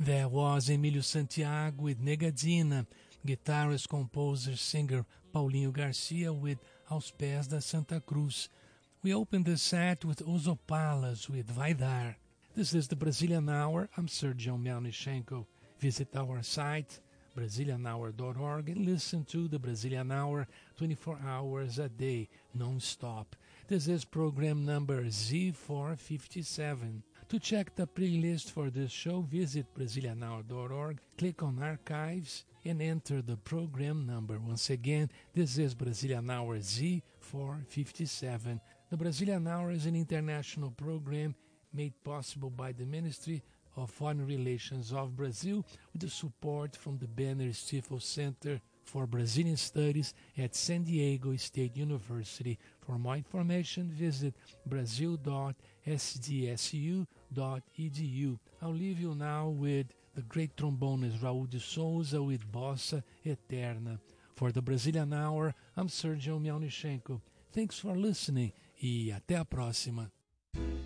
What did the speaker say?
There was Emílio Santiago with Negadina, guitarist, composer, singer Paulinho Garcia with Aos Pés da Santa Cruz. We opened the set with Os Opalas with Vai Dar. This is the Brazilian Hour. I'm Sergio Melnichenko. Visit our site, BrazilianHour.org, and listen to the Brazilian Hour 24 hours a day, non-stop. This is program number Z457. To check the playlist for this show, visit BrazilianHour.org, click on Archives, and enter the program number. Once again, this is Brazilian Hour Z457. The Brazilian Hour is an international program made possible by the Ministry of Foreign Relations of Brazil with the support from the Banner Stifel Center for Brazilian Studies at San Diego State University. For more information, visit brazil.sdsu.edu. I'll leave you now with the great trombonist Raul de Souza with Bossa Eterna. For the Brazilian Hour, I'm Sergio Melnichenko. Thanks for listening e até a próxima.